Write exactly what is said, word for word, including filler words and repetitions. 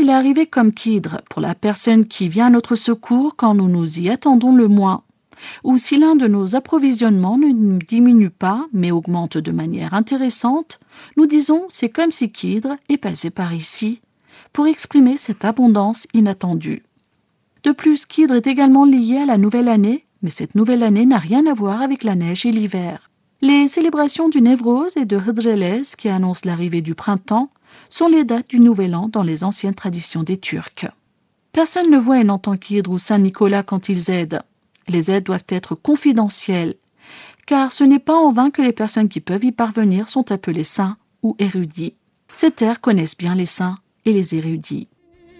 il est arrivé comme qu'hydre pour la personne qui vient à notre secours quand nous nous y attendons le moins, ou si l'un de nos approvisionnements ne diminue pas mais augmente de manière intéressante, nous disons c'est comme si qu'hydre est passé par ici, pour exprimer cette abondance inattendue. De plus, qu'hydre est également lié à la nouvelle année, mais cette nouvelle année n'a rien à voir avec la neige et l'hiver. Les célébrations du Névroz et de Hıdrellez, qui annoncent l'arrivée du printemps, sont les dates du Nouvel An dans les anciennes traditions des Turcs. Personne ne voit et n'entend qu'hydre ou Saint-Nicolas quand ils aident. Les aides doivent être confidentielles, car ce n'est pas en vain que les personnes qui peuvent y parvenir sont appelées saints ou érudits. Ces terres connaissent bien les saints et les érudits.